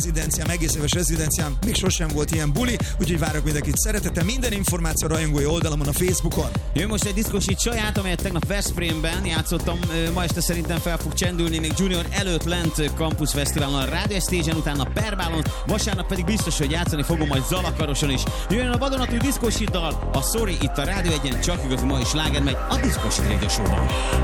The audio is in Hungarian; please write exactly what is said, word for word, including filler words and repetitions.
rezidenciám, egész éves rezidenciám, még sosem volt ilyen buli, úgyhogy várok mindenkit szeretettel. Minden információ rajongói oldalamon a Facebookon. Jön most egy diszkosít saját, amelyet tegnap Veszprémben játszottam, ma este szerintem fel fog csendülni, még Junior előtt lent Campus Fesztiválon, a Radio Stage-en, utána Perbálon, vasárnap pedig biztos, hogy játszani fogom majd Zalakaroson is. Jöjjön a vadonatúj diszkosíddal, a Sorry itt a Rádió egyen, csak igazi mai sláger megy a Diszkosít Radio Show-ban.